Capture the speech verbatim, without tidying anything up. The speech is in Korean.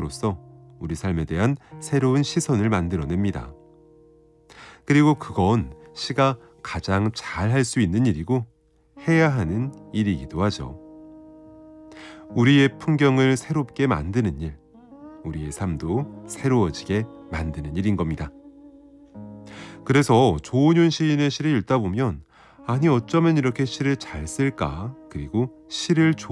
함으로써 우리 삶에 대한 새로운 시선을 만들어냅니다. 그리고 그건 시가 가장 잘 할 수 있는 일이고 해야 하는 일이기도 하죠. 우리의 풍경을 새롭게 만드는 일, 우리의 삶도 새로워지게 만드는 일인 겁니다. 그래서 조은현 시인의 시를 읽다 보면 아니 어쩌면 이렇게 시를 잘 쓸까? 그리고 시를